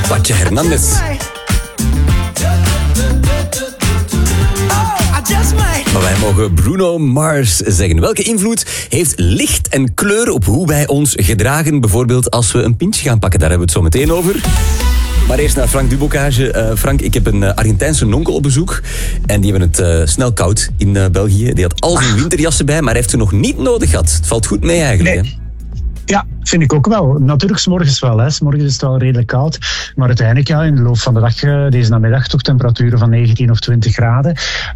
Patje Hernandez. Maar wij mogen Bruno Mars zeggen. Welke invloed heeft licht en kleur op hoe wij ons gedragen? Bijvoorbeeld als we een pintje gaan pakken. Daar hebben we het zo meteen over. Maar eerst naar Frank Dubocage. Frank, ik heb een Argentijnse nonkel op bezoek. En die hebben het snel koud in België. Die had al zijn winterjassen bij, maar hij heeft ze nog niet nodig gehad. Het valt goed mee eigenlijk, nee. Hè? Ja, vind ik ook wel. Natuurlijk, 's morgens wel. Hè. 's morgens is het wel redelijk koud. Maar uiteindelijk, in de loop van de dag, deze namiddag, toch temperaturen van 19 of 20 graden.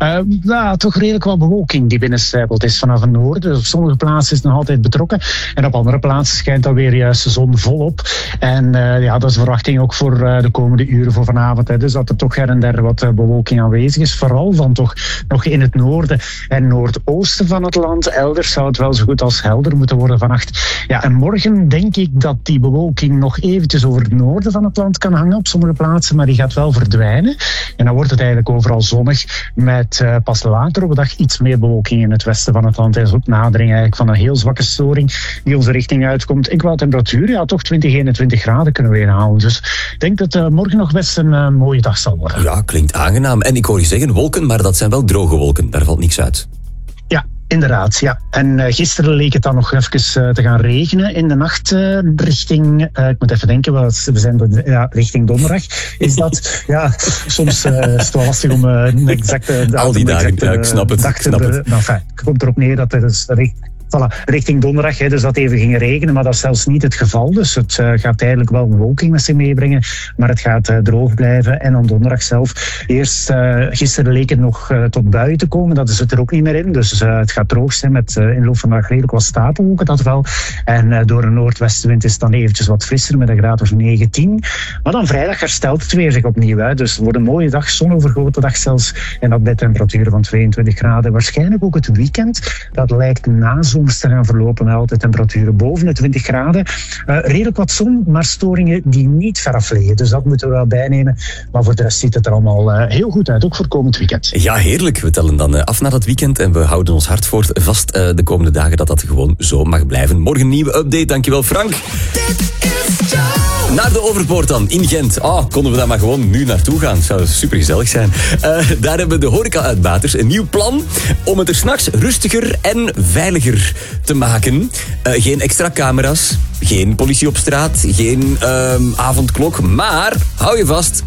Toch redelijk wat bewolking die binnenstijpelt is vanaf het noorden. Dus op sommige plaatsen is het nog altijd betrokken. En op andere plaatsen schijnt dan weer juist de zon volop. En dat is verwachting ook voor de komende uren voor vanavond. Hè. Dus dat er toch her en der wat bewolking aanwezig is. Vooral van toch nog in het noorden en noordoosten van het land. Elders zou het wel zo goed als helder moeten worden vannacht. Ja, en morgen denk ik dat die bewolking nog eventjes over het noorden van het land kan hangen op sommige plaatsen, maar die gaat wel verdwijnen. En dan wordt het eigenlijk overal zonnig met pas later op de dag iets meer bewolking in het westen van het land. Dat is ook nadering eigenlijk van een heel zwakke storing die onze richting uitkomt. Ik wou temperatuur, toch 20, 21 graden kunnen we weer halen. Dus ik denk dat morgen nog best een mooie dag zal worden. Ja, klinkt aangenaam. En ik hoor je zeggen wolken, maar dat zijn wel droge wolken. Daar valt niks uit. Ja. Inderdaad, ja. En gisteren leek het dan nog even te gaan regenen in de nacht richting... ik moet even denken, we zijn richting donderdag. Is dat... soms is het wel lastig om een exacte... Al die dagen, ik snap het. Het komt erop neer dat er dus richting donderdag, dus dat even ging regenen, maar dat is zelfs niet het geval. Dus het gaat eigenlijk wel bewolking met zich meebrengen, maar het gaat droog blijven. En op donderdag zelf, gisteren leek het nog tot buien te komen, dat is het er ook niet meer in. Dus het gaat droog zijn met in de loop van de dag redelijk wat stapelwolken, dat wel. En door een noordwestenwind is het dan eventjes wat frisser met een graad of 19. Maar dan vrijdag herstelt het weer zich opnieuw. Hè. Dus het wordt een mooie dag, zonovergoten dag zelfs. En dat bij temperaturen van 22 graden. Waarschijnlijk ook het weekend. Dat lijkt na zomers te gaan verlopen met altijd temperaturen boven de 20 graden. Redelijk wat zon, maar storingen die niet veraf liggen. Dus dat moeten we wel bijnemen. Maar voor de rest ziet het er allemaal heel goed uit, ook voor komend weekend. Ja, heerlijk. We tellen dan af naar dat weekend en we houden ons hart vast de komende dagen dat dat gewoon zo mag blijven. Morgen een nieuwe update. Dankjewel, Frank. Dit is Joe. Naar de Overpoort dan, in Gent. Konden we daar maar gewoon nu naartoe gaan. Zou super gezellig zijn. Daar hebben de horeca-uitbaters een nieuw plan om het er 's nachts rustiger en veiliger te maken. Geen extra camera's, geen politie op straat, geen avondklok, maar, hou je vast,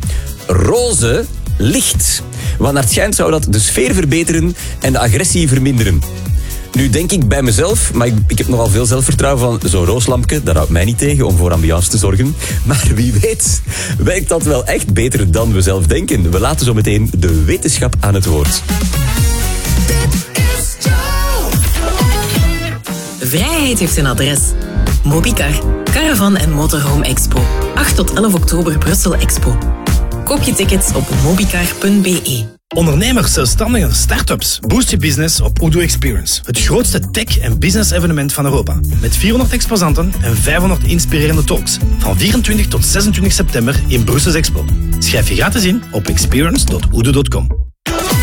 roze licht. Want naar het schijnt zou dat de sfeer verbeteren en de agressie verminderen. Nu denk ik bij mezelf, maar ik heb nogal veel zelfvertrouwen van zo'n rooslampje, dat houdt mij niet tegen om voor ambiance te zorgen. Maar wie weet, werkt dat wel echt beter dan we zelf denken. We laten zo meteen de wetenschap aan het woord. Vrijheid heeft een adres. Mobicar, Caravan en Motorhome Expo. 8 tot 11 oktober Brussel Expo. Koop je tickets op mobicar.be. Ondernemers, zelfstandigen, start-ups. Boost je business op Udo Experience. Het grootste tech- en business-evenement van Europa. Met 400 exposanten en 500 inspirerende talks. Van 24 tot 26 september in Brussels Expo. Schrijf je gratis in op experience.udo.com.